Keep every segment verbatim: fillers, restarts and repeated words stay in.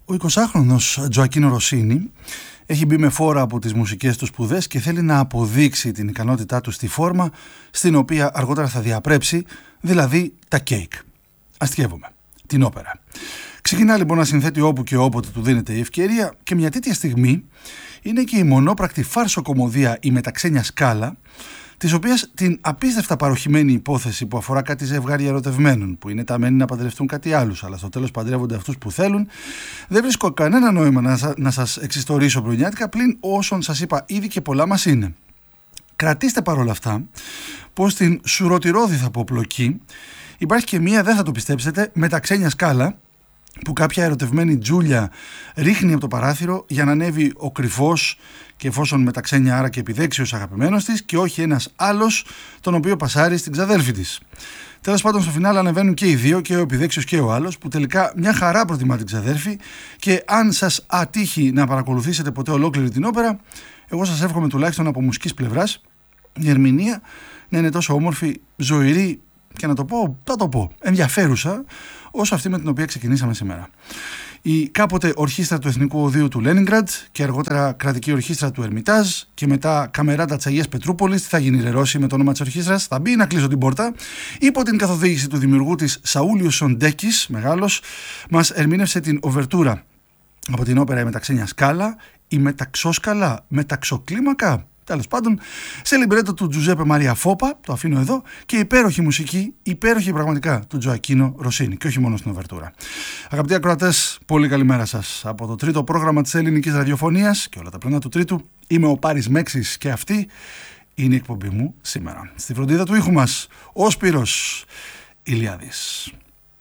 Ο εικοσάχρονος Τζοακίνο Ροσίνι έχει μπει με φόρα από τις μουσικές του σπουδές και θέλει να αποδείξει την ικανότητά του στη φόρμα στην οποία αργότερα θα διαπρέψει, δηλαδή τα κέικ. Αστιεύομαι, την όπερα. Ξεκινά λοιπόν να συνθέτει όπου και όποτε του δίνεται η ευκαιρία και μια τέτοια στιγμή είναι και η μονόπρακτη φάρσο κομμωδία «Η Μεταξένια Σκάλα», της οποίας την απίστευτα παροχημένη υπόθεση που αφορά κάτι ζευγάρι ερωτευμένων που είναι ταμένοι να παντρευτούν κάτι άλλους, αλλά στο τέλος παντρεύονται αυτούς που θέλουν, δεν βρίσκω κανένα νόημα να, να σας εξιστορήσω πρωινιάτικα πλην όσων σας είπα ήδη και πολλά μας είναι. Κρατήστε παρόλα αυτά πως στην σουρωτηρώδη θα πω πλοκή υπάρχει και μία, δεν θα το πιστέψετε, μεταξένια σκάλα που κάποια ερωτευμένη Τζούλια ρίχνει από το παράθυρο για να ανέβει ο κρυφός και εφόσον μεταξένια άρα και επιδέξιος αγαπημένος της και όχι ένας άλλος τον οποίο πασάρει στην ξαδέλφη της. Τέλος πάντων στο φινάλ ανεβαίνουν και οι δύο, και ο επιδέξιος και ο άλλος, που τελικά μια χαρά προτιμά την ξαδέλφη, και αν σας ατύχει να παρακολουθήσετε ποτέ ολόκληρη την όπερα, εγώ σας εύχομαι τουλάχιστον από μουσικής πλευράς η ερμηνεία να είναι τόσο όμορφη, ζωηρή και να το πω, θα το πω, ενδιαφέρουσα όσο αυτή με την οποία ξεκινήσαμε σήμερα. Η κάποτε ορχήστρα του Εθνικού Οδείου του Λένινγκραντ και αργότερα κρατική ορχήστρα του Ερμιτάζ και μετά καμεράτα της Αγίας Πετρούπολης, τι θα γίνει ρε Ρώση με το όνομα της ορχήστρας, θα μπει να κλείσω την πόρτα, υπό την καθοδήγηση του δημιουργού της Σαούλιος Σοντέκης, μεγάλος, μας ερμήνευσε την οβερτούρα από την όπερα «Η Μεταξένια Σκάλα», η μεταξόσκαλα, μεταξοκλίμακα, τέλος πάντων, σε λιμπρέτο του Τζουζέπε Μαρία Φόπα, το αφήνω εδώ, και υπέροχη μουσική, υπέροχη πραγματικά, του Τζοακίνο Ροσίνι, και όχι μόνο στην οβερτούρα. Αγαπητοί ακροατές, πολύ καλημέρα σας. Από το τρίτο πρόγραμμα της ελληνικής ραδιοφωνίας και όλα τα πλάνα του τρίτου, είμαι ο Πάρης Μέξης και αυτή είναι η εκπομπή μου σήμερα. Στη φροντίδα του ήχου μας, ο Σπύρος Ηλιάδης.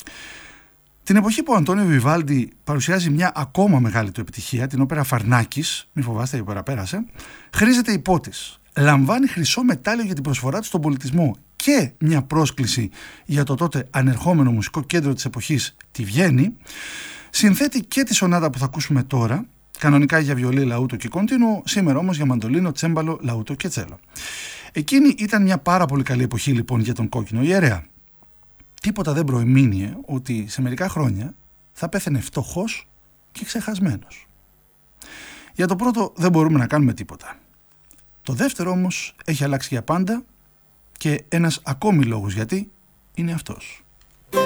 Την εποχή που ο Αντώνιο Βιβάλντι παρουσιάζει μια ακόμα μεγάλη του επιτυχία, την όπερα Φαρνάκης, μη φοβάστε, η όπερα πέρασε, χρήζεται υπότης. Λαμβάνει χρυσό μετάλλιο για την προσφορά του στον πολιτισμό και μια πρόσκληση για το τότε ανερχόμενο μουσικό κέντρο της εποχής, τη Βιέννη. Συνθέτει και τη σονάτα που θα ακούσουμε τώρα, κανονικά για βιολί, λαούτο και κοντίνου, σήμερα όμως για μαντολίνο, τσέμπαλο, λαούτο και τσέλο. Εκείνη ήταν μια πάρα πολύ καλή εποχή λοιπόν για τον κόκκινο ιερέα. Τίποτα δεν προημήνυε ότι σε μερικά χρόνια θα πέθαινε φτωχός και ξεχασμένος. Για το πρώτο δεν μπορούμε να κάνουμε τίποτα. Το δεύτερο όμως έχει αλλάξει για πάντα και ένας ακόμη λόγος γιατί είναι αυτός.